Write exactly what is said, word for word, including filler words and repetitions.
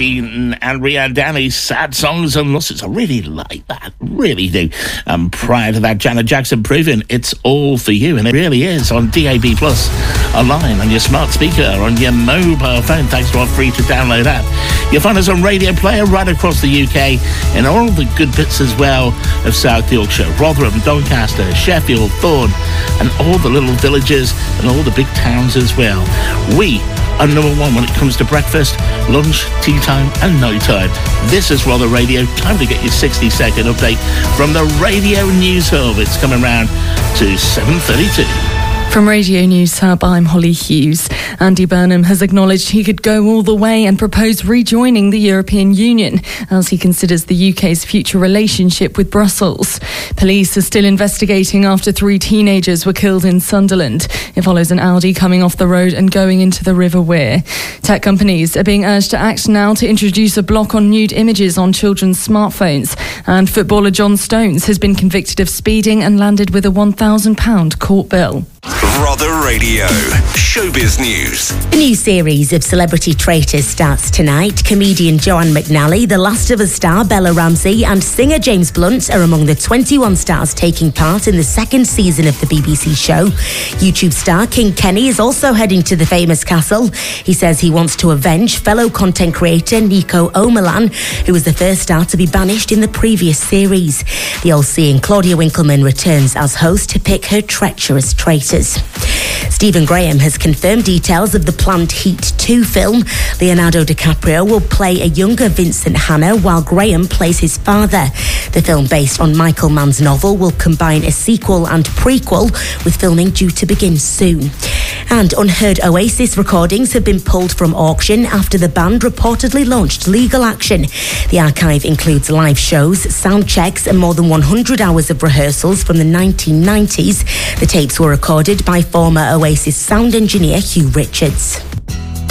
Keaton and Rihanna's Sad Songs and Losses. I really like that, really do. Um, prior to that, Janet Jackson proving it's all for you, and it really is, on D A B Plus, online, on your smart speaker, on your mobile phone, thanks to our free-to-download app. You'll find us on Radio Player right across the U K, and all the good bits as well of South Yorkshire, Rotherham, Doncaster, Sheffield, Thorn, and all the little villages and all the big towns as well. We are number one when it comes to breakfast, lunch, tea time and night time. This is Rother Radio. Time to get your sixty second update from the Radio News Hub. It's coming round to seven thirty-two. From Radio News Hub, I'm Holly Hughes. Andy Burnham has acknowledged he could go all the way and propose rejoining the European Union as he considers the U K's future relationship with Brussels. Police are still investigating after three teenagers were killed in Sunderland. It follows an Audi coming off the road and going into the River Wear. Tech companies are being urged to act now to introduce a block on nude images on children's smartphones. And footballer John Stones has been convicted of speeding and landed with a one thousand pounds court bill. Rother Radio. Showbiz News. A new series of Celebrity Traitors starts tonight. Comedian Joanne McNally, The Last of Us star Bella Ramsey and singer James Blunt are among the twenty-one stars taking part in the second season of the B B C show. YouTube star King Kenny is also heading to the famous castle. He says he wants to avenge fellow content creator Nico O'Malan, who was the first star to be banished in the previous series. The all-seeing Claudia Winkleman returns as host to pick her treacherous traitors. Stephen Graham has confirmed details of the planned Heat two film. Leonardo DiCaprio will play a younger Vincent Hanna while Graham plays his father. The film, based on Michael Mann's novel, will combine a sequel and prequel, with filming due to begin soon. And unheard Oasis recordings have been pulled from auction after the band reportedly launched legal action. The archive includes live shows, sound checks and more than one hundred hours of rehearsals from the nineteen nineties. The tapes were recorded by former Oasis sound engineer Hugh Richards.